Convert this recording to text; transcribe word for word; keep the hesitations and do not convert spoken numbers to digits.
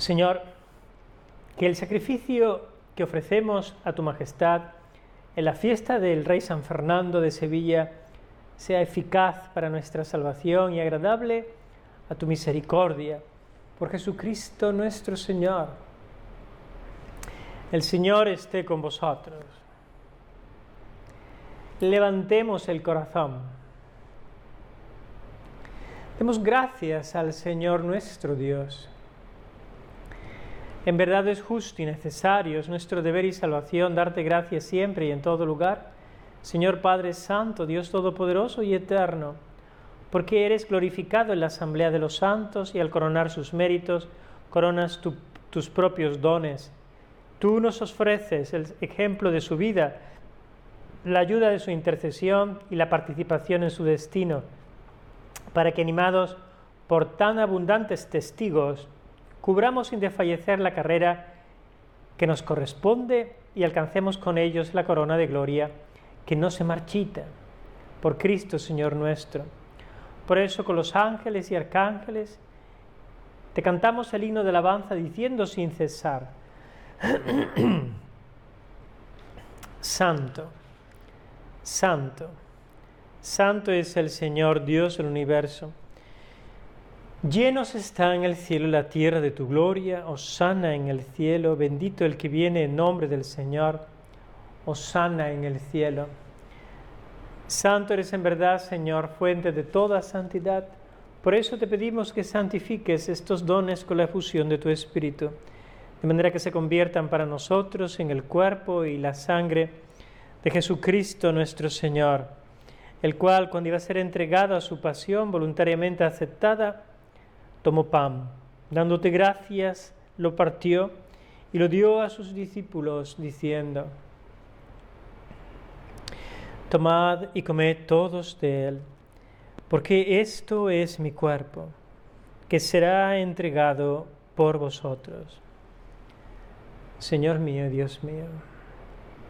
Señor, que el sacrificio que ofrecemos a tu majestad en la fiesta del Rey San Fernando de Sevilla sea eficaz para nuestra salvación y agradable a tu misericordia. Por Jesucristo nuestro Señor. El Señor esté con vosotros. Levantemos el corazón. Demos gracias al Señor nuestro Dios. En verdad es justo y necesario, es nuestro deber y salvación darte gracias siempre y en todo lugar, Señor Padre Santo, Dios Todopoderoso y Eterno, porque eres glorificado en la asamblea de los santos y al coronar sus méritos, coronas tu, tus propios dones. Tú nos ofreces el ejemplo de su vida, la ayuda de su intercesión y la participación en su destino, para que animados por tan abundantes testigos, cubramos sin desfallecer la carrera que nos corresponde y alcancemos con ellos la corona de gloria que no se marchita, por Cristo Señor nuestro. Por eso con los ángeles y arcángeles te cantamos el himno de alabanza diciendo sin cesar: Santo, Santo, Santo es el Señor Dios del universo. Llenos está en el cielo y la tierra de tu gloria, hosana en el cielo, bendito el que viene en nombre del Señor, hosana en el cielo. Santo eres en verdad, Señor, fuente de toda santidad. Por eso te pedimos que santifiques estos dones con la efusión de tu Espíritu, de manera que se conviertan para nosotros en el cuerpo y la sangre de Jesucristo nuestro Señor, el cual, cuando iba a ser entregado a su pasión voluntariamente aceptada, tomó pan, dándote gracias, lo partió y lo dio a sus discípulos, diciendo: Tomad y comed todos de él, porque esto es mi cuerpo, que será entregado por vosotros. Señor mío, Dios mío,